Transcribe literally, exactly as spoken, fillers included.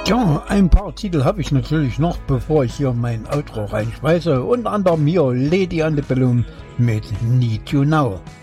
Tja, ein paar Titel habe ich natürlich noch, bevor ich hier mein Outro reinschmeiße. Unter anderem hier Lady and the Balloon mit Need You Now.